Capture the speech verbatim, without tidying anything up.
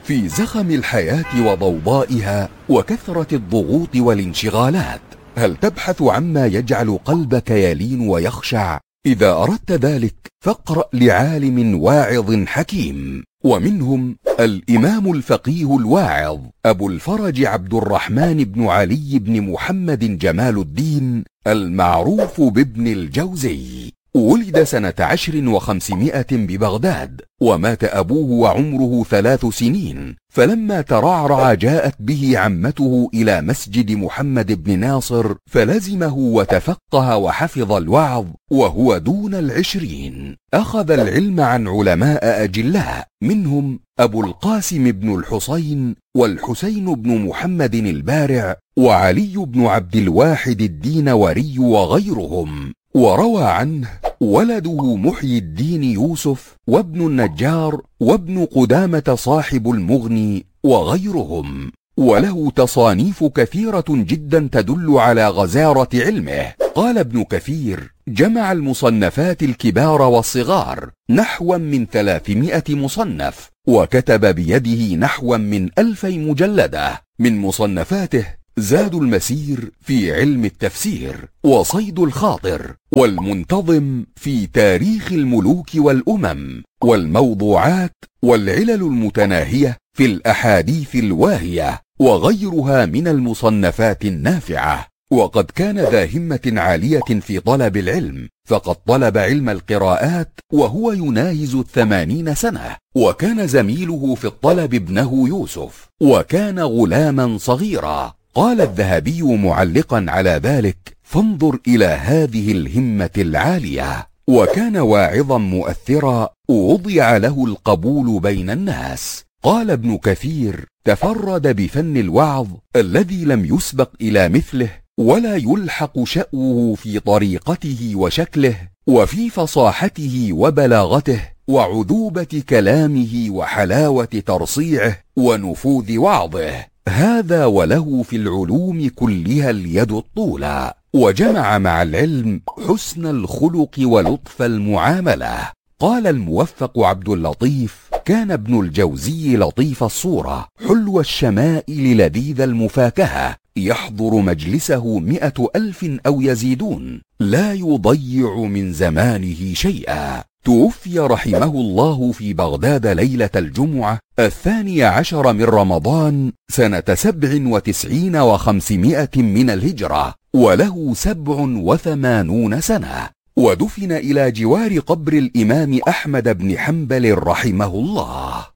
في زخم الحياة وضوضائها وكثرة الضغوط والانشغالات، هل تبحث عما يجعل قلبك يلين ويخشع؟ إذا أردت ذلك فاقرأ لعالم واعظ حكيم، ومنهم الإمام الفقيه الواعظ أبو الفرج عبد الرحمن بن علي بن محمد جمال الدين المعروف بابن الجوزي. ولد سنة عشر وخمسمائة ببغداد، ومات أبوه وعمره ثلاث سنين، فلما ترعرع جاءت به عمته إلى مسجد محمد بن ناصر فلزمه وتفقه وحفظ الوعظ وهو دون العشرين. أخذ العلم عن علماء أجلاء، منهم أبو القاسم بن الحسين والحسين بن محمد البارع وعلي بن عبد الواحد الدينوري وغيرهم. وروى عنه ولده محيي الدين يوسف وابن النجار وابن قدامة صاحب المغني وغيرهم. وله تصانيف كثيرة جدا تدل على غزارة علمه. قال ابن كثير: جمع المصنفات الكبار والصغار نحوا من ثلاثمائة مصنف، وكتب بيده نحوا من ألفي مجلدة. من مصنفاته زاد المسير في علم التفسير، وصيد الخاطر، والمنتظم في تاريخ الملوك والأمم، والموضوعات، والعلل المتناهية في الأحاديث الواهية، وغيرها من المصنفات النافعة. وقد كان ذا همة عالية في طلب العلم، فقد طلب علم القراءات وهو يناهز الثمانين سنة، وكان زميله في الطلب ابنه يوسف، وكان غلاما صغيرا. قال الذهبي معلقا على ذلك: فانظر إلى هذه الهمة العالية. وكان واعظا مؤثرا ووضع له القبول بين الناس. قال ابن كثير: تفرد بفن الوعظ الذي لم يسبق إلى مثله، ولا يلحق شأوه في طريقته وشكله، وفي فصاحته وبلاغته، وعذوبة كلامه، وحلاوة ترصيعه، ونفوذ وعظه. هذا وله في العلوم كلها اليد الطولى، وجمع مع العلم حسن الخلق ولطف المعاملة. قال الموفق عبد اللطيف: كان ابن الجوزي لطيف الصورة، حلو الشمائل، لذيذ المفاكهة، يحضر مجلسه مئة ألف أو يزيدون، لا يضيع من زمانه شيئا. توفي رحمه الله في بغداد ليلة الجمعة الثانية عشر من رمضان سنة سبع وتسعين وخمسمائة من الهجرة، وله سبع وثمانون سنة، ودفن إلى جوار قبر الإمام أحمد بن حنبل رحمه الله.